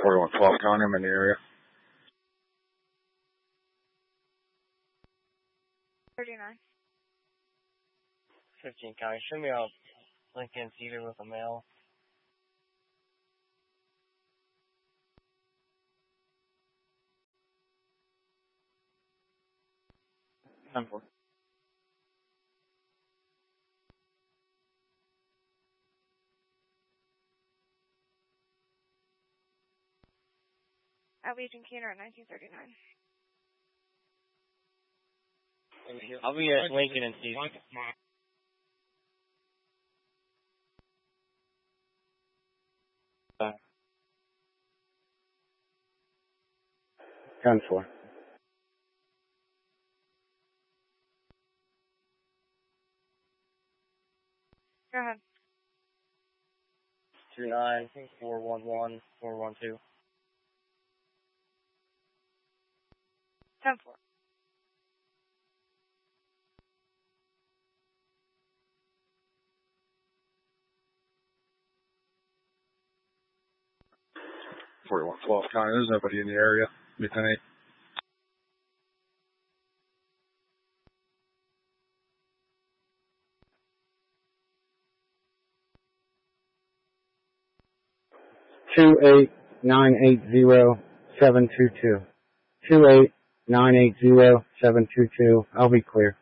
4112 County, I'm in the area. 39. 15 County. Show me a Lincoln Cedar with a male. Time for. At Legion Keener at 1939. I'll be at Lincoln and Cedar. 10-4. Go ahead. 29, 411, 412. 10-4. County, there's nobody in the area. Lieutenant. Two 8-980-722. 2-8-980-722. I'll be clear.